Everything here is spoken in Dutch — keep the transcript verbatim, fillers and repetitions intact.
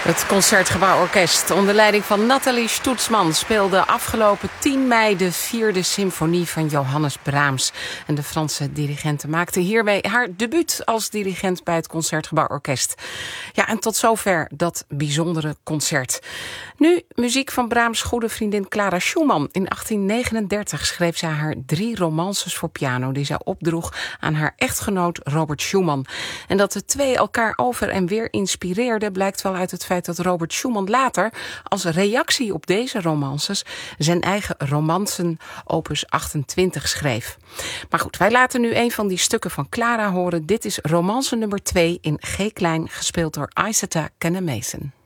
Het Concertgebouworkest onder leiding van Nathalie Stoetsman speelde afgelopen tien mei de vierde symfonie van Johannes Brahms. En de Franse dirigente maakte hiermee haar debuut als dirigent bij het Concertgebouworkest. Ja, en tot zover dat bijzondere concert. Nu muziek van Brahms' goede vriendin Clara Schumann. In achttien negenendertig schreef zij haar drie romances voor piano die zij opdroeg aan haar echtgenoot Robert Schumann. En dat de twee elkaar over en weer inspireerden blijkt wel uit het feit dat Robert Schumann later als reactie op deze romances zijn eigen romansen opus achtentwintig schreef. Maar goed, wij laten nu een van die stukken van Clara horen. Dit is romance nummer twee in G-klein, gespeeld door Isata Kenne-Mason.